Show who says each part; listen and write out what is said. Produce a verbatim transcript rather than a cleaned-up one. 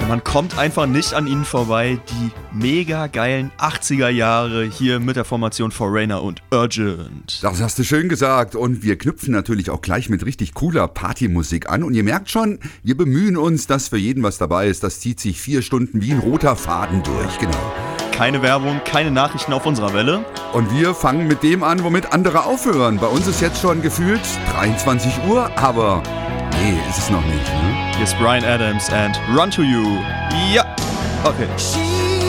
Speaker 1: Man kommt einfach nicht an ihnen vorbei. Die mega geilen achtziger Jahre hier mit der Formation Foreigner und Urgent.
Speaker 2: Das hast du schön gesagt. Und wir knüpfen natürlich auch gleich mit richtig cooler Partymusik an. Und ihr merkt schon, wir bemühen uns, dass für jeden was dabei ist. Das zieht sich vier Stunden wie ein roter Faden durch. Genau.
Speaker 1: Keine Werbung, keine Nachrichten auf unserer Welle.
Speaker 2: Und wir fangen mit dem an, womit andere aufhören. Bei uns ist jetzt schon gefühlt dreiundzwanzig Uhr, aber nee, ist es noch nicht. Ne?
Speaker 1: Hier ist Bryan Adams and Run to You. Ja, okay.